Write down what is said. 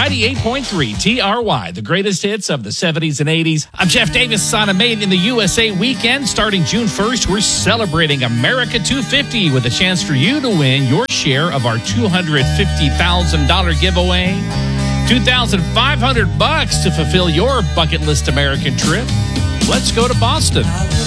98.3 TRY, the greatest hits of the 70s and 80s. I'm Jeff Davis on a Made in the USA weekend. Starting June 1st, we're celebrating America 250 with a chance for you to win your share of our $250,000 giveaway. $2,500 to fulfill your bucket list American trip. Let's go to Boston.